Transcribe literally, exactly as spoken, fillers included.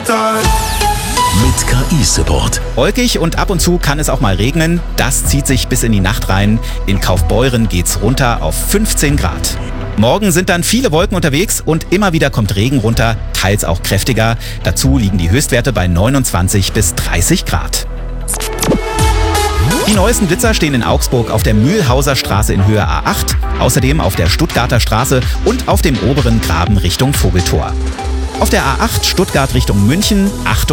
Start. Mit K I-Support. Wolkig und ab und zu kann es auch mal regnen. Das zieht sich bis in die Nacht rein. In Kaufbeuren geht's runter auf fünfzehn Grad. Morgen sind dann viele Wolken unterwegs und immer wieder kommt Regen runter, teils auch kräftiger. Dazu liegen die Höchstwerte bei neunundzwanzig bis dreißig Grad. Die neuesten Blitzer stehen in Augsburg auf der Mühlhauser Straße in Höhe A acht, außerdem auf der Stuttgarter Straße und auf dem oberen Graben Richtung Vogeltor. Auf der A acht Stuttgart Richtung München, Achtung!